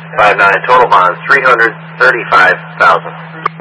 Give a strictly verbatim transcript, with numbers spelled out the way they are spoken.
five nine, total bonds three hundred thirty-five thousand.